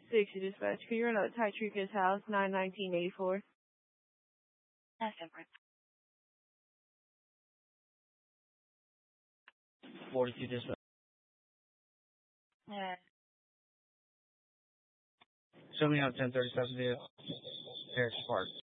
60 dispatch. Can you run out Ty Trika's house, 91984? That's different. 42 dispatch. Yeah. Show me out 1037 via Eric's Park.